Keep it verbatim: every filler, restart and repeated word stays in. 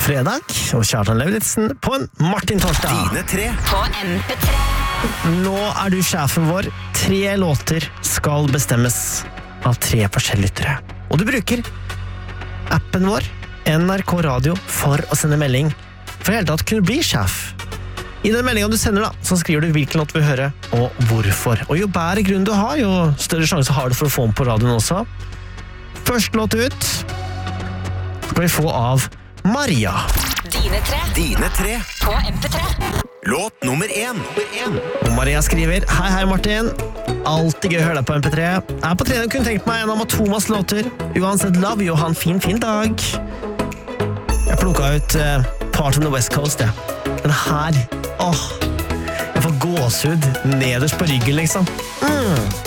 fredag, og Kjartan Lauritzen på en Martin Torsdag. Dine tre På M P tre. Nå er du sjefen vår. Tre låter skal bestemmes av tre forskjellige lyttere. Og du bruker appen vår, N R K Radio, for å sende melding for i hele tatt kunne bli sjef. I den meldingen du sender da, så skriver du hvilken låt du vil høre, og hvorfor. Og jo bedre grunn du har, jo større sjanse har du for å få den på radioen også. Første låt ut skal vi få av Maria. Dine tre. Dine tre På M P tre. Låt nummer én Og Maria skriver: Hei, hei Martin. Alltid gøy å høre deg på M P tre. Jeg er på trening og kunne tenkt meg en av Matomas låter. Uansett, love you, og ha en fin, fin dag. Jeg plukket ut uh, Part on the West Coast, ja. Den her, åh, jeg får gåsehud nederst på ryggen, liksom. Mm.